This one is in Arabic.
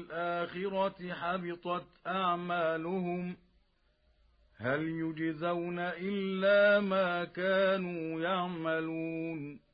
الْآخِرَةِ حَبِطَتْ أَعْمَالُهُمْ هَلْ يُجْزَوْنَ إِلَّا مَا كَانُوا يَعْمَلُونَ